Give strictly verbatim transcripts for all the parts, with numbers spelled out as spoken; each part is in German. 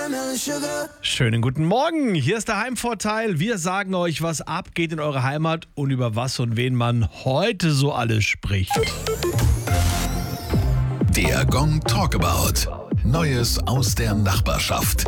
Schönen guten Morgen, hier ist der Heimvorteil. Wir sagen euch, was abgeht in eurer Heimat und über was und wen man heute so alles spricht. Der Gong Talkabout. Neues aus der Nachbarschaft.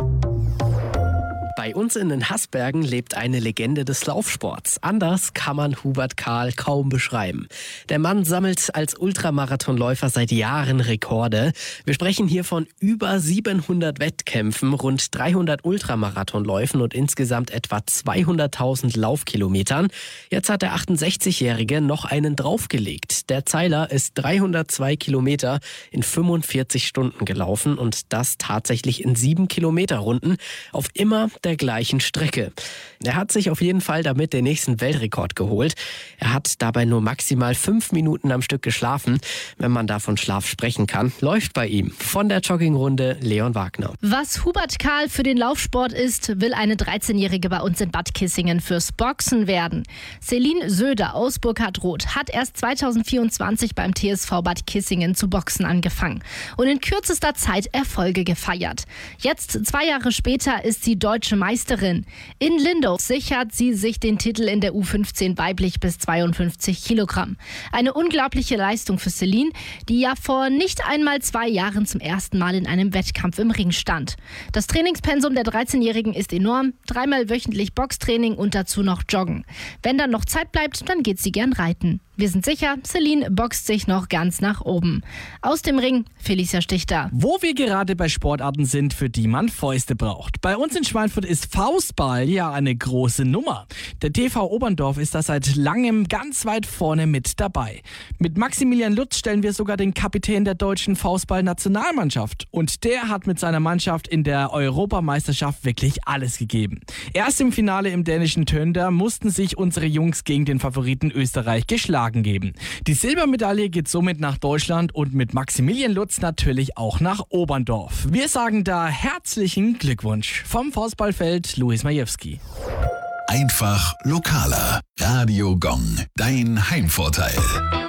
Bei uns in den Haßbergen lebt eine Legende des Laufsports. Anders kann man Hubert Kahl kaum beschreiben. Der Mann sammelt als Ultramarathonläufer seit Jahren Rekorde. Wir sprechen hier von über siebenhundert Wettkämpfen, rund dreihundert Ultramarathonläufen und insgesamt etwa zweihunderttausend Laufkilometern. Jetzt hat der achtundsechzigjährige noch einen draufgelegt. Der Zeiler ist dreihundertzwei Kilometer in fünfundvierzig Stunden gelaufen und das tatsächlich in sieben Kilometer Runden auf immer der gleichen Strecke. Er hat sich auf jeden Fall damit den nächsten Weltrekord geholt. Er hat dabei nur maximal fünf Minuten am Stück geschlafen, wenn man da von Schlaf sprechen kann. Läuft bei ihm. Von der Joggingrunde Leon Wagner. Was Hubert Kahl für den Laufsport ist, will eine dreizehnjährige bei uns in Bad Kissingen fürs Boxen werden. Celine Söder aus Burkhardroth hat erst zweitausendvierundzwanzig beim T S V Bad Kissingen zu boxen angefangen und in kürzester Zeit Erfolge gefeiert. Jetzt, zwei Jahre später, ist sie deutsche Meisterin. In Lindau sichert sie sich den Titel in der U fünfzehn weiblich bis zweiundfünfzig Kilogramm. Eine unglaubliche Leistung für Celine, die ja vor nicht einmal zwei Jahren zum ersten Mal in einem Wettkampf im Ring stand. Das Trainingspensum der dreizehnjährigen ist enorm. Dreimal wöchentlich Boxtraining und dazu noch Joggen. Wenn dann noch Zeit bleibt, dann geht sie gern reiten. Wir sind sicher, Celine boxt sich noch ganz nach oben. Aus dem Ring, Felicia Stichter. Wo wir gerade bei Sportarten sind, für die man Fäuste braucht. Bei uns in Schweinfurt ist Faustball ja eine große Nummer. Der T V Oberndorf ist da seit langem ganz weit vorne mit dabei. Mit Maximilian Lutz stellen wir sogar den Kapitän der deutschen Faustball-Nationalmannschaft. Und der hat mit seiner Mannschaft in der Europameisterschaft wirklich alles gegeben. Erst im Finale im dänischen Tönder mussten sich unsere Jungs gegen den Favoriten Österreich geschlagen geben. Die Silbermedaille geht somit nach Deutschland und mit Maximilian Lutz natürlich auch nach Oberndorf. Wir sagen da herzlichen Glückwunsch. Vom Faustballfeld Luis Majewski. Einfach lokaler. Radio Gong. Dein Heimvorteil.